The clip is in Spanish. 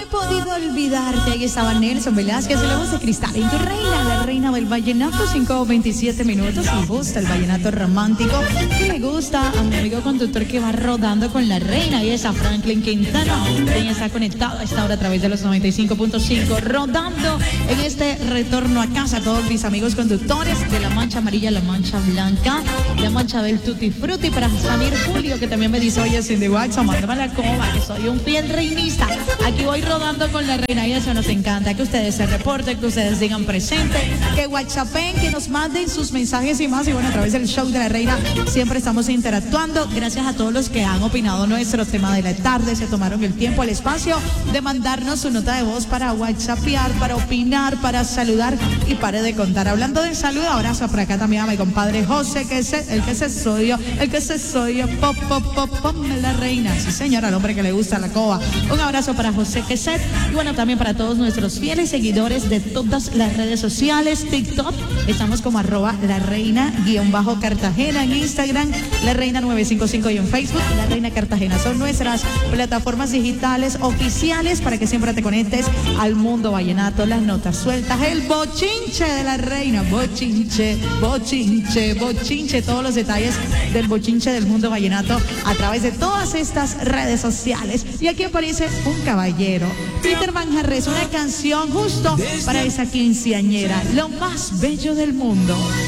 podido olvidarte. Ahí estaba Nelson Velázquez, la voz de Cristal. En tu reina, la reina del vallenato, 5:27 minutos. Me gusta el vallenato romántico. ¿Qué le gusta a mi amigo conductor que va rodando con la reina? Y es a Franklin Quintana. Ella está conectado a esta hora a través de los 95.5. Rodando en este retorno a casa. Todos mis amigos conductores de la mancha amarilla, la mancha blanca, la mancha del Tutti Frutti. Para Samir Julio, que también me dice, oye, Cindy Watson, mándame la coba, que soy un fiel reinista. Aquí voy rodando con la reina y eso nos encanta, que ustedes se reporten, que ustedes digan presente, que whatsappen, que nos manden sus mensajes y más. Y bueno, a través del show de la reina siempre estamos interactuando. Gracias a todos los que han opinado nuestro tema de la tarde, se tomaron el tiempo, el espacio de mandarnos su nota de voz para whatsappear, para opinar, para saludar y pare de contar. Hablando de salud, abrazo por acá también a mi compadre José, el que se soy yo, pop, la reina. Sí, señora, al hombre que le gusta la coba. Un abrazo para José Queset y bueno, también para todos nuestros fieles seguidores de todas las redes sociales. TikTok, estamos como @la_reina_Cartagena, en Instagram, la reina 955 y en Facebook, la reina Cartagena. Son nuestras plataformas digitales oficiales para que siempre te conectes al mundo vallenato, las notas sueltas, el bochinche de la reina, bochinche, todos los detalles del bochinche del mundo vallenato a través de todas estas redes sociales. Y aquí aparece un caballero, Peter Manjarres, una canción justo para esa quinceañera, lo más bello del mundo.